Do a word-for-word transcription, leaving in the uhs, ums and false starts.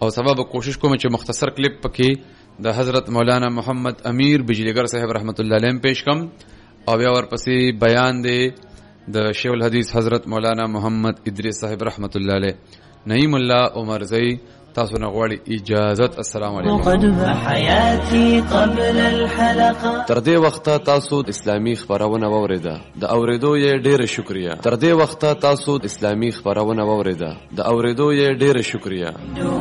او سبب کوشش کوم چې مختصر کلیپ پکې د حضرت مولانا محمد امیر بجلیګر صاحب رحمت الله علیه پیش کم او بیا ورپسې بیان دی د شیخ الحدیث حضرت مولانا محمد ادریس صاحب رحمت الله علیه. نعیم الله عمر زئی تاسو نه غواړي اجازت. السلام علیکم. تر دې وخته تاسو اسلامي خبرونه واوریده، د اوریدو یې ډیره شکریا. تر دې وخته تاسو اسلامي خبرونه واوریده، د اوریدو یې ډیره شکریا.